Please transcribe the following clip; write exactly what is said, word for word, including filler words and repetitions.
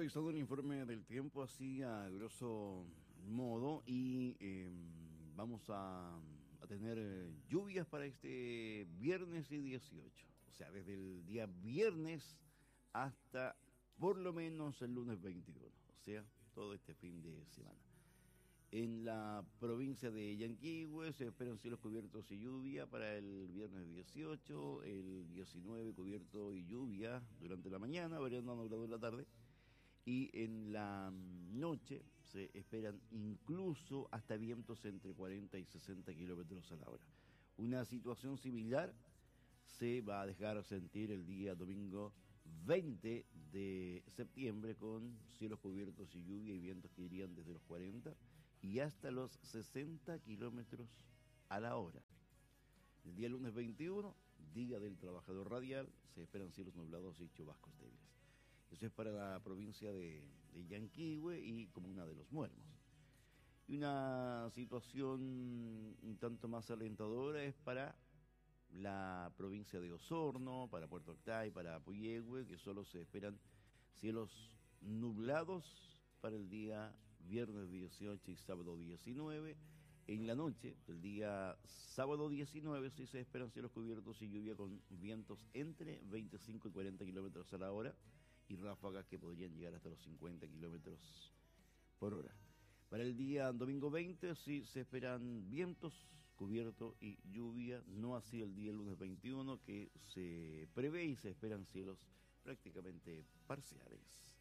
revisando el informe del tiempo así a grosso modo y eh, vamos a, a tener eh, lluvias para este viernes y dieciocho. O sea, desde el día viernes hasta por lo menos el lunes veintiuno. O sea, todo este fin de semana. En la provincia de Yanquihue se esperan cielos cubiertos y lluvia para el viernes dieciocho, el diecinueve cubierto y lluvia durante la mañana, variando a nublado en la tarde. Y en la noche se esperan incluso hasta vientos entre cuarenta y sesenta kilómetros a la hora. Una situación similar se va a dejar sentir el día domingo veinte de septiembre con cielos cubiertos y lluvia y vientos que irían desde los cuarenta y hasta los sesenta kilómetros a la hora. El día lunes veintiuno, Día del Trabajador Radial, se esperan cielos nublados y chubascos débiles. Eso es para la provincia de, de Yanquihue y comuna de Los Muermos. Y una situación un tanto más alentadora es para la provincia de Osorno, para Puerto Octay, para Puyehue, que solo se esperan cielos nublados para el día viernes dieciocho y sábado diecinueve. En la noche del día sábado diecinueve sí se esperan cielos cubiertos y lluvia con vientos entre veinticinco y cuarenta kilómetros a la hora y ráfagas que podrían llegar hasta los cincuenta kilómetros por hora. Para el día domingo veinte sí se esperan vientos, cubierto y lluvia, no así el día lunes veintiuno, que se prevé y se esperan cielos prácticamente parciales.